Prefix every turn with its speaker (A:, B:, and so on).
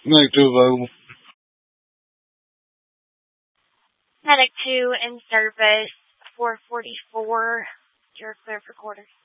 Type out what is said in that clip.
A: Medic 2 available.
B: Medic 2 in service, 444. You're clear for quarters.